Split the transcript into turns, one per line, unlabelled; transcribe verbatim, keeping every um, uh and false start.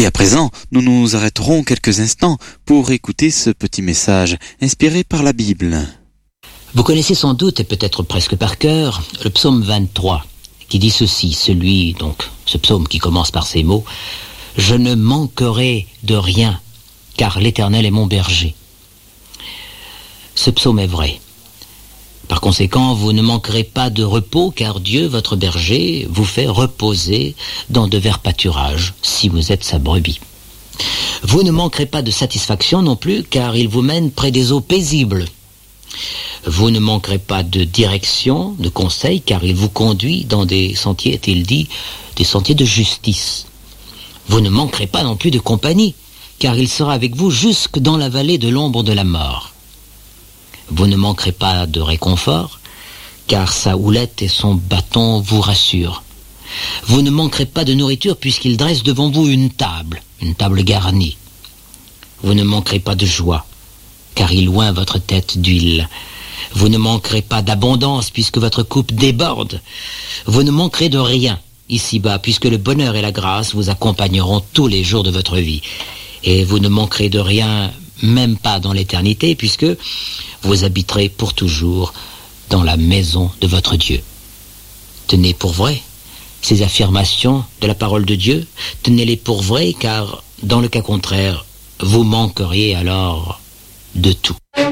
Et à présent, nous nous arrêterons quelques instants pour écouter ce petit message inspiré par la Bible.
Vous connaissez sans doute, et peut-être presque par cœur, le psaume vingt-trois, qui dit ceci, celui, donc, ce psaume qui commence par ces mots, « Je ne manquerai de rien, car l'Éternel est mon berger ». Ce psaume est vrai. Par conséquent, vous ne manquerez pas de repos, car Dieu, votre berger, vous fait reposer dans de verts pâturages, si vous êtes sa brebis. Vous ne manquerez pas de satisfaction non plus, car il vous mène près des eaux paisibles. Vous ne manquerez pas de direction, de conseil, car il vous conduit dans des sentiers, est-il dit, des sentiers de justice. Vous ne manquerez pas non plus de compagnie, car il sera avec vous jusque dans la vallée de l'ombre de la mort. Vous ne manquerez pas de réconfort, car sa houlette et son bâton vous rassurent. Vous ne manquerez pas de nourriture, puisqu'il dresse devant vous une table, une table garnie. Vous ne manquerez pas de joie, car il oint votre tête d'huile. Vous ne manquerez pas d'abondance, puisque votre coupe déborde. Vous ne manquerez de rien ici-bas, puisque le bonheur et la grâce vous accompagneront tous les jours de votre vie. Et vous ne manquerez de rien, même pas dans l'éternité, puisque vous habiterez pour toujours dans la maison de votre Dieu. Tenez pour vrai ces affirmations de la parole de Dieu, tenez-les pour vraies, car dans le cas contraire, vous manqueriez alors de tout.